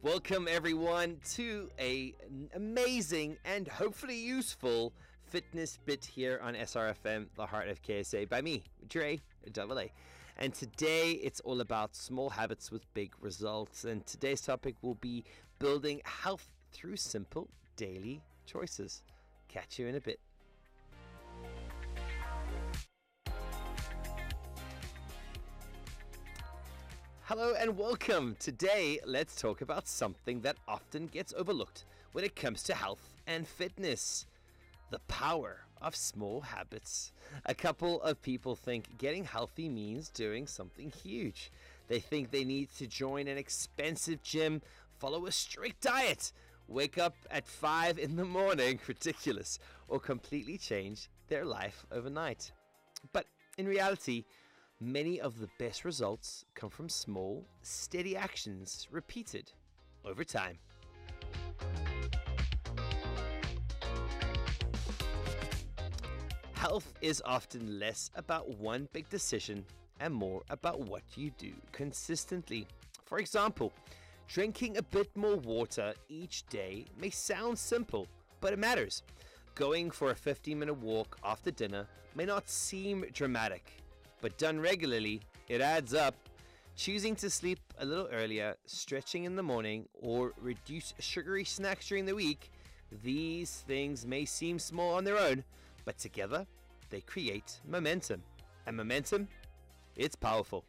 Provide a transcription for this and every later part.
Welcome everyone to an amazing and hopefully useful fitness bit here on SRFM, the heart of KSA, by me, Dre AA. And today it's all about small habits with big results. And today's topic will be building health through simple daily choices. Catch you in a bit. Hello and welcome. Today, let's talk about something that often gets overlooked when it comes to health and fitness. The power of small habits. A couple of people think getting healthy means doing something huge. They think they need to join an expensive gym, follow a strict diet, wake up at 5 in the morning, ridiculous, or completely change their life overnight. But in reality, many of the best results come from small, steady actions repeated over time. Health is often less about one big decision and more about what you do consistently. For example, drinking a bit more water each day may sound simple, but it matters. Going for a 15-minute walk after dinner may not seem dramatic, but done regularly, it adds up. Choosing to sleep a little earlier, stretching in the morning, or reduce sugary snacks during the week, these things may seem small on their own, but together, they create momentum. And momentum, it's powerful.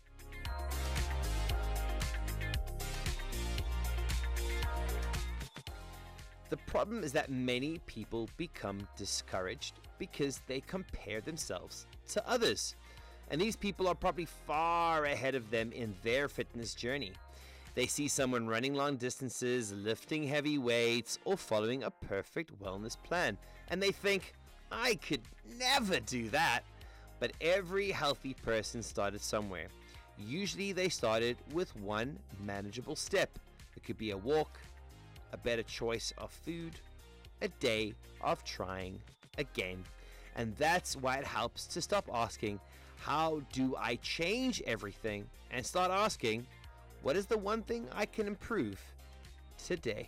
The problem is that many people become discouraged because they compare themselves to others. And these people are probably far ahead of them in their fitness journey. They see someone running long distances, lifting heavy weights, or following a perfect wellness plan. And they think, I could never do that. But every healthy person started somewhere. Usually they started with one manageable step. It could be a walk, a better choice of food, a day of trying again. And that's why it helps to stop asking, how do I change everything? And start asking, what is the one thing I can improve today?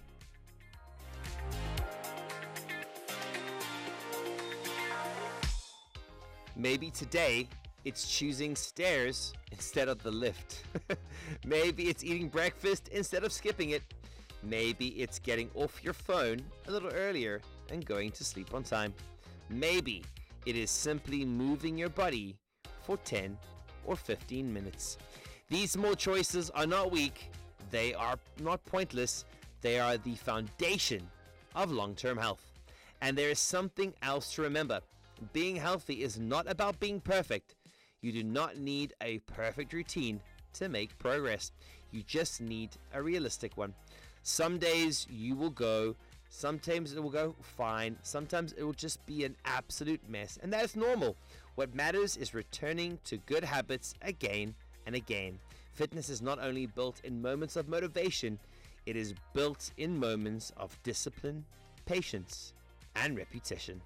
Maybe today it's choosing stairs instead of the lift. Maybe it's eating breakfast instead of skipping it. Maybe it's getting off your phone a little earlier and going to sleep on time. Maybe it is simply moving your body for 10 or 15 minutes. These small choices are not weak, they are not pointless, they are the foundation of long-term health. And there is something else to remember. Being healthy is not about being perfect. You do not need a perfect routine to make progress. You just need a realistic one. Some days you will go, sometimes it will go fine, sometimes it will just be an absolute mess, and that is normal. What matters is returning to good habits again and again. Fitness is not only built in moments of motivation, it is built in moments of discipline, patience, and repetition.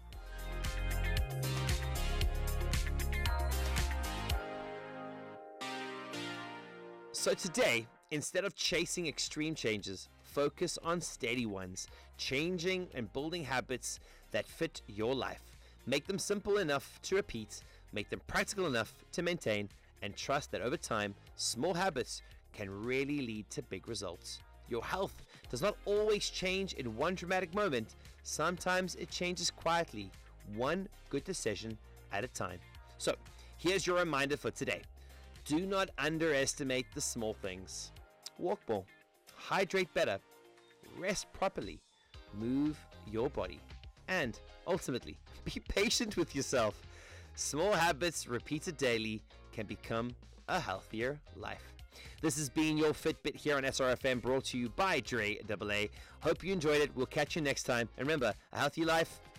So today, instead of chasing extreme changes, focus on steady ones, changing and building habits that fit your life. Make them simple enough to repeat, make them practical enough to maintain, and trust that over time, small habits can really lead to big results. Your health does not always change in one dramatic moment. Sometimes it changes quietly, one good decision at a time. So, here's your reminder for today. Do not underestimate the small things. Walk more, hydrate better, rest properly, move your body, and ultimately, be patient with yourself. Small habits repeated daily can become a healthier life. This has been your Fitbit here on SRFM, brought to you by Dre AA. Hope you enjoyed it. We'll catch you next time. And remember, a healthy life